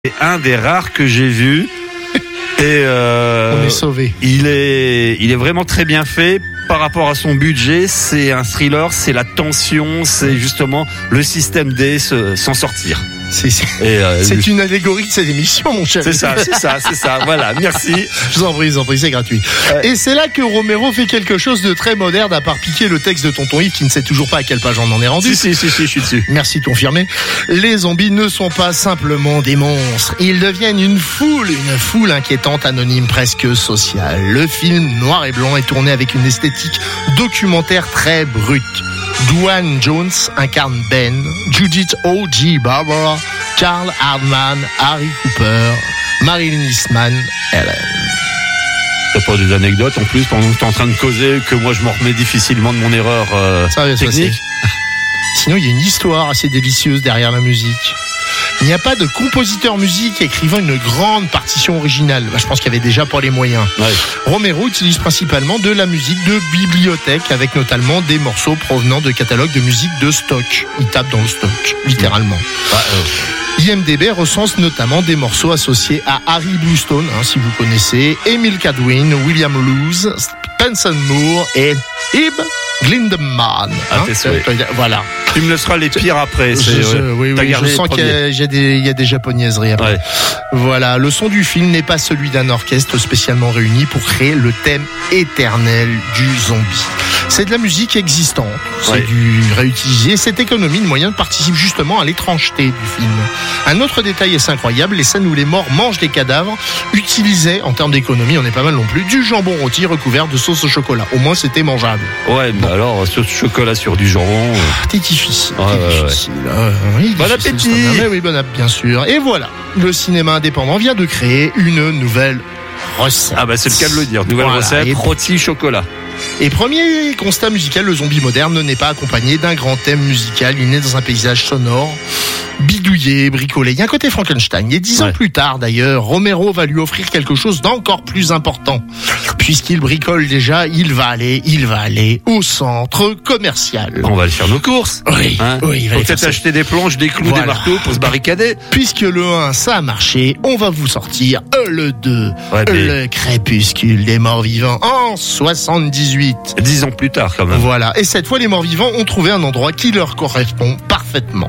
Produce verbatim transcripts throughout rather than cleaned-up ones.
C'est un des rares que j'ai vu. Et euh, on est sauvé. Il est, il est vraiment très bien fait par rapport à son budget. C'est un thriller, c'est la tension, c'est justement le système D s'en sortir. C'est, c'est, et euh, c'est une allégorie de cette émission, mon cher. C'est ça, c'est ça, c'est ça. Voilà, merci. Je vous en prie, je vous en prie, c'est gratuit. Euh, et c'est là que Romero fait quelque chose de très moderne, à part piquer le texte de Tonton Yves, qui ne sait toujours pas à quelle page on en est rendu. Si, si, si, si, je suis dessus. Merci de confirmer. Les zombies ne sont pas simplement des monstres. Ils deviennent une foule, une foule inquiétante, anonyme, presque sociale. Le film noir et blanc est tourné avec une esthétique documentaire très brute. Duane Jones incarne Ben, Judith O G Barbara, Carl Hardman, Harry Cooper, Marilyn Eastman, Helen. T'as pas des anecdotes en plus pendant que t'es en train de causer que moi je m'en remets difficilement de mon erreur euh, ça va technique. Sinon il y a une histoire assez délicieuse derrière la musique. Il n'y a pas de compositeur musique écrivant une grande partition originale. Je pense qu'il y avait déjà pas les moyens. Ouais. Romero utilise principalement de la musique de bibliothèque, avec notamment des morceaux provenant de catalogues de musique de stock. Il tape dans le stock, littéralement. Ouais, euh... I M D B recense notamment des morceaux associés à Harry Bluestone, hein, si vous connaissez, Emil Cadwin, William Lewis, Spencer Moore et Ib Glindemann. Ah, hein, euh, voilà. Tu me laisseras les pires après. Je, c'est, je, ouais. oui, oui, je sens qu'il y a, il y a des, il y a des japonaiseries après. Ouais. Voilà. Le son du film n'est pas celui d'un orchestre spécialement réuni pour créer le thème éternel du zombie. C'est de la musique existante. C'est ouais. du réutilisé. Cette économie de moyens participe justement à l'étrangeté du film. Un autre détail assez incroyable, les scènes où les morts mangent des cadavres utilisaient, en termes d'économie, on n'est pas mal non plus, du jambon rôti recouvert de sauce au chocolat. Au moins, c'était mangeable. Ouais, bon. Bah alors, sauce au chocolat sur du jambon. C'est difficile. Ouais, c'est difficile. ouais. Euh, oui, bon difficile, appétit. Mais oui, bon appétit, bien sûr. Et voilà, le cinéma indépendant vient de créer une nouvelle recette. Ah bah c'est le cas de le dire. Nouvelle voilà. recette, Et... rôti chocolat. Et premier constat musical, le zombie moderne n'est pas accompagné d'un grand thème musical. Il naît dans un paysage sonore, bidouillé, bricolé. Il y a un côté Frankenstein. Et dix ouais. ans plus tard, d'ailleurs, Romero va lui offrir quelque chose d'encore plus important. Puisqu'il bricole déjà, il va aller, il va aller au centre commercial. On va aller faire nos courses. Oui, hein oui. Il va faut peut-être acheter des planches, des clous, voilà. des marteaux pour se barricader. Puisque le un, ça a marché, on va vous sortir le deux, ouais, mais... le crépuscule des morts vivants en soixante-dix-huit. Dix ans plus tard, quand même. Voilà. Et cette fois, les morts vivants ont trouvé un endroit qui leur correspond parfaitement.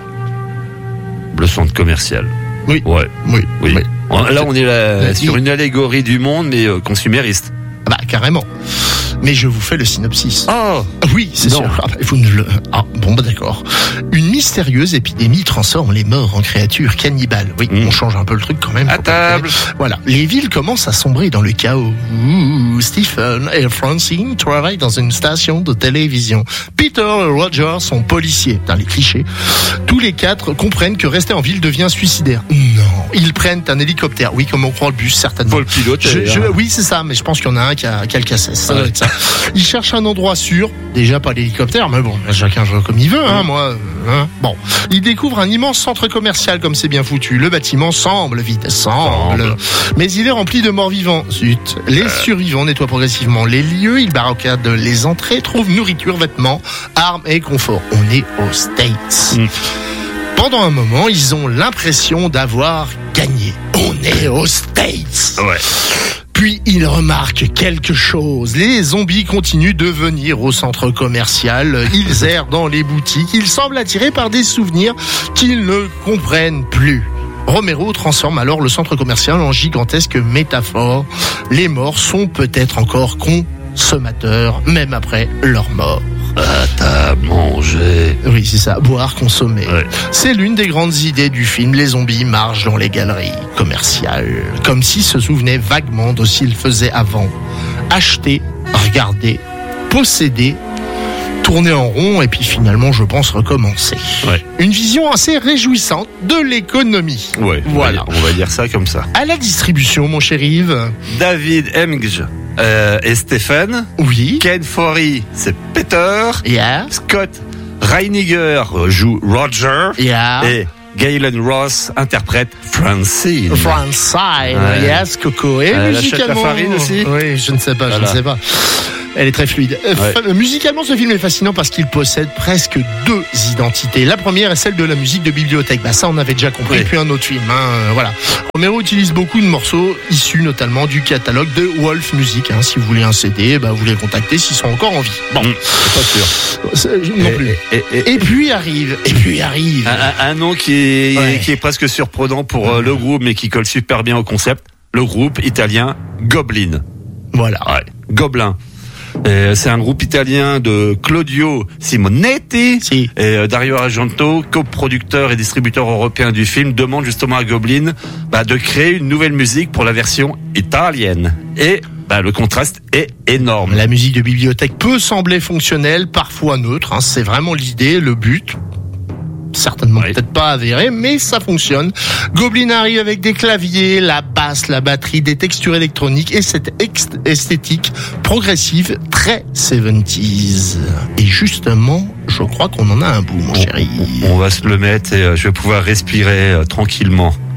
Le centre commercial. Oui. Ouais. Oui. Oui. oui. Là, on est là, oui. sur une allégorie du monde, mais euh, consumériste. Bah, carrément. Mais je vous fais le synopsis. Oh oui, c'est non. sûr. Ah, bah, vous ne le... ah, bon, bah d'accord. Une mystérieuse épidémie transforme les morts en créatures cannibales. Oui, mmh. on change un peu le truc quand même. À table. Voilà. Les villes commencent à sombrer dans le chaos. Ouh, Stephen et Francine travaillent dans une station de télévision. Peter et Roger sont policiers. Dans les clichés. Tous les quatre comprennent que rester en ville devient suicidaire. Non. Ils prennent un hélicoptère. Oui, comme on prend le bus, certainement. Faut le piloter. Je, je, hein. Oui, c'est ça. Mais je pense qu'il y en a un qui a, qui a le cassette. Ça doit être ça. Il cherche un endroit sûr, déjà pas l'hélicoptère, mais bon, chacun joue comme il veut, hein, moi. Hein. Bon, il découvre un immense centre commercial comme c'est bien foutu. Le bâtiment semble vide, semble, semble. mais il est rempli de morts vivants. Zut. Les euh... survivants nettoient progressivement les lieux, ils barricadent les entrées, trouvent nourriture, vêtements, armes et confort. On est aux States. Mm. Pendant un moment, ils ont l'impression d'avoir gagné. On est aux States. Ouais. Puis il remarque quelque chose. Les zombies continuent de venir au centre commercial. Ils errent dans les boutiques. Ils semblent attirés par des souvenirs qu'ils ne comprennent plus. Romero transforme alors le centre commercial en gigantesque métaphore. Les morts sont peut-être encore consommateurs, même après leur mort. Ah, t'as mangé. Oui, c'est ça, boire, consommer. Ouais. C'est l'une des grandes idées du film. Les zombies marchent dans les galeries commerciales, comme s'ils se souvenaient vaguement de ce qu'ils faisaient avant. Acheter, regarder, posséder, tourner en rond et puis finalement, je pense, recommencer. Ouais. Une vision assez réjouissante de l'économie. Ouais, voilà. On va, on va dire ça comme ça. À la distribution, mon cher Yves. David Hemge euh, et Stephen. Oui. Ken Foree, c'est Peter. Yeah. Scott Reiniger joue Roger. Yeah. Et Galen Ross interprète Francine. Francine, ouais. Yes, Coco. Et euh, musicalement. La farine aussi. Oui, je ne sais pas, voilà. je ne sais pas. Elle est très fluide. Euh, Ouais. fa- musicalement, ce film est fascinant parce qu'il possède presque deux identités. La première est celle de la musique de bibliothèque. Bah ça, on avait déjà compris Oui. depuis un autre film. Hein, euh, voilà. Romero utilise beaucoup de morceaux issus notamment du catalogue de Wolf Music. Hein. Si vous voulez un C D, bah, vous les contactez s'ils sont encore en vie. Bon, Mmh, pas sûr. c'est- non plus. Et, et- et- Et puis arrive, et puis arrive. un, un- un nom qui est, Ouais. qui est presque surprenant pour euh, le groupe, mais qui colle super bien au concept. Le groupe italien Goblin. Voilà. Ouais. Gobelin. Euh, c'est un groupe italien de Claudio Simonetti Si. et euh, Dario Argento, coproducteur et distributeur européen du film, demande justement à Goblin bah, de créer une nouvelle musique pour la version italienne. Et bah, le contraste est énorme. La musique de bibliothèque peut sembler fonctionnelle, parfois neutre. Hein. C'est vraiment l'idée, le but. Certainement Oui. peut-être pas avéré, mais ça fonctionne. Goblin arrive avec des claviers, la basse, la batterie, des textures électroniques et cette ex- esthétique progressive très soixante-dix. Et justement, je crois qu'on en a un bout, mon chéri. On va se le mettre et euh, je vais pouvoir respirer euh, tranquillement.